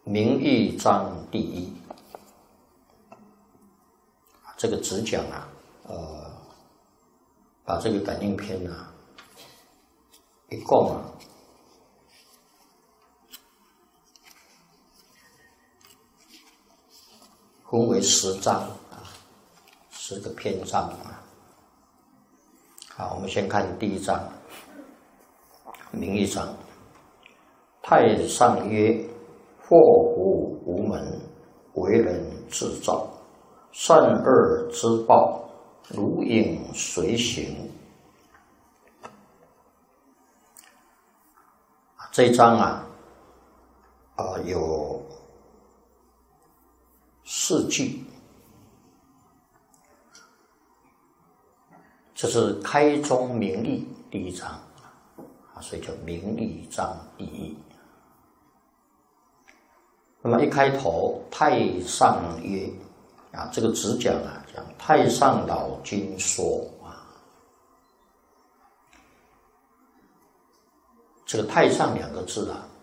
名义章第一。这个只讲把这个感应篇一共分为10章10个篇章好，我们先看第一章，名义章。太上曰：祸福无门，为人自造。善恶之报，如影随形。这一章有4句，这是开宗明义第一章所以叫名义章第一。那么一开头，太上曰这个只讲讲太上老君说这个太上2个字